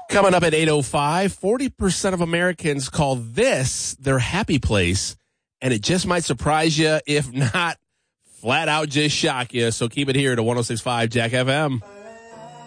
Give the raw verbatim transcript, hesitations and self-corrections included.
Coming up at eight oh five, forty percent of Americans call this their happy place, and it just might surprise you, if not flat out just shock you. So keep it here to one oh six point five Jack F M.